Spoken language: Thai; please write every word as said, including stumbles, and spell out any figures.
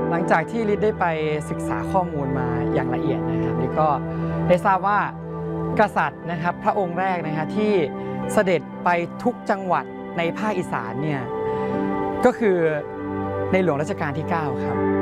หลังจากที่ลิศได้ไปศึกษาข้อมูลมาอย่างละเอียดนะครับลิศก็ได้ทราบว่ากษัตริย์นะครับพระองค์แรกนะครับที่เสด็จไปทุกจังหวัดในภาคอีสานเนี่ยก็คือในหลวงรัชกาลที่เก้าครับ